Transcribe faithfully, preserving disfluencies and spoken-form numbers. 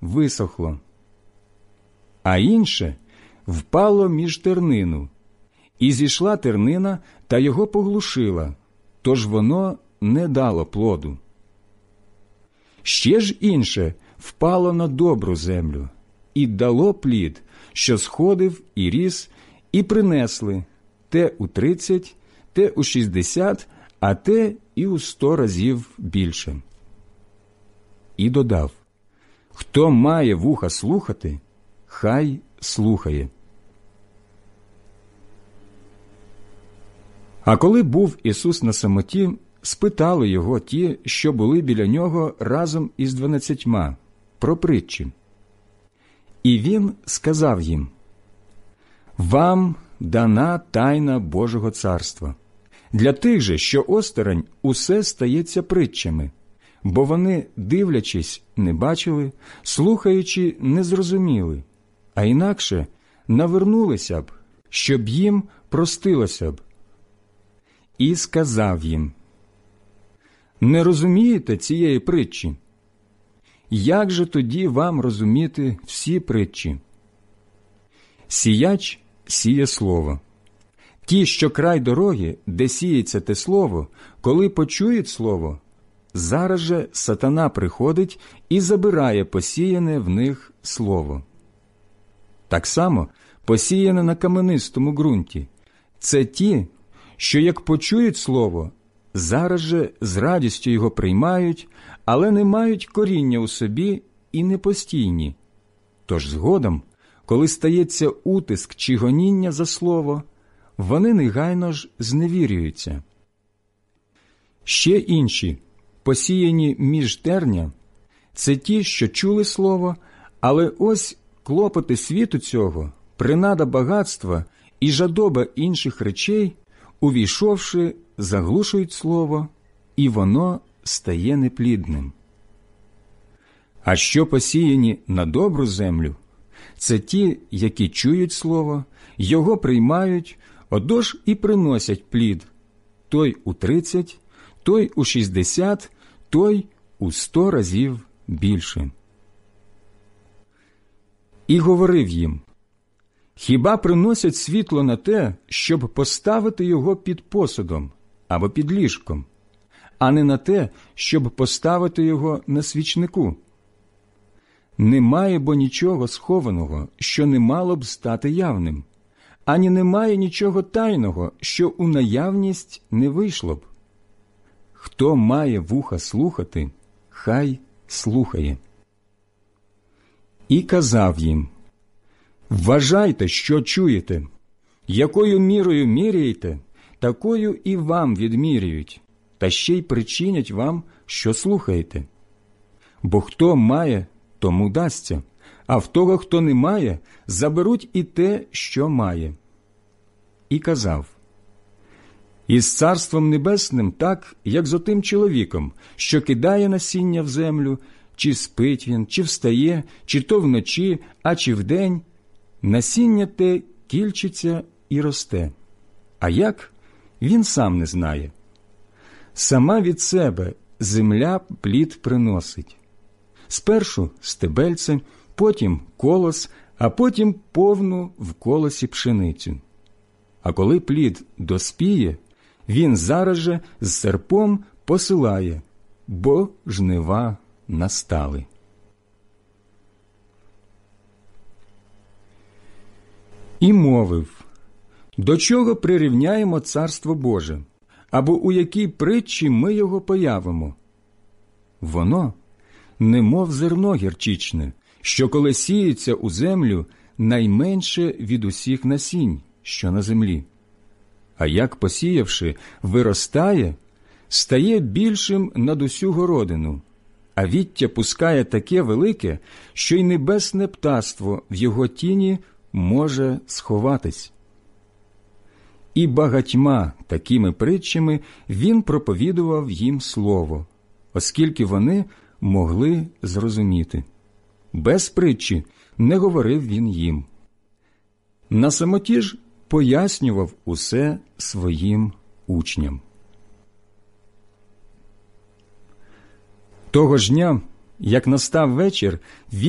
висохло, а інше впало між тернину, і зійшла тернина та його поглушила, тож воно не дало плоду. Ще ж інше впало на добру землю, і дало плід, що сходив і ріс, і принесли те у тридцять, те у шістдесят, а те і у сто разів більше. І додав: хто має вуха слухати, хай слухає. А коли був Ісус на самоті, спитали його ті, що були біля нього разом із дванадцятьма, про притчі. І він сказав їм: «Вам дана тайна Божого царства. Для тих же, що осторонь, усе стається притчами, бо вони, дивлячись, не бачили, слухаючи, не зрозуміли, а інакше навернулися б, щоб їм простилося б». І сказав їм: «Не розумієте цієї притчі? Як же тоді вам розуміти всі притчі? Сіяч сіє слово. Ті, що край дороги, де сіється те слово, коли почують слово, зараз же сатана приходить і забирає посіяне в них слово. Так само посіяне на каменистому ґрунті – це ті, що як почують слово, зараз же з радістю його приймають, але не мають коріння у собі і не постійні. Тож згодом, коли стається утиск чи гоніння за слово, вони негайно ж зневірюються. Ще інші, посіяні між терня, це ті, що чули слово, але ось клопоти світу цього, принада багатства і жадоба інших речей, увійшовши, заглушують слово, і воно стає неплідним. А що посіяні на добру землю, це ті, які чують слово, його приймають, отож і приносять плід, той у тридцять, той у шістдесят, той у сто разів більше. І говорив їм: хіба приносять світло на те, щоб поставити його під посудом або під ліжком, а не на те, щоб поставити його на свічнику? Немає бо нічого схованого, що не мало б стати явним, ані немає нічого тайного, що у наявність не вийшло б. Хто має вуха слухати, хай слухає. І казав їм: вважайте, що чуєте, якою мірою міряєте, такою і вам відміряють, та ще й причинять вам, що слухаєте. Бо хто має, тому дасться, а в того, хто не має, заберуть і те, що має. І казав: із Царством Небесним так, як з отим чоловіком, що кидає насіння в землю, чи спить він, чи встає, чи то вночі, а чи вдень, насіння те кільчиться і росте. А як? Він сам не знає. Сама від себе земля плід приносить. Спершу стебельце, потім колос, а потім повну в колосі пшеницю. А коли плід доспіє, він зараз же з серпом посилає, бо жнива настали. І мовив: до чого прирівняємо Царство Боже, або у якій притчі ми його появимо? Воно, немов зерно гірчичне, що коли сіється у землю, найменше від усіх насінь, що на землі. А як посіявши, виростає, стає більшим над усю городину, а віття пускає таке велике, що й небесне птаство в його тіні може сховатись. І багатьма такими притчами він проповідував їм слово, оскільки вони могли зрозуміти. Без притчі не говорив він їм. На самоті ж пояснював усе своїм учням. Того ж дня, як настав вечір, він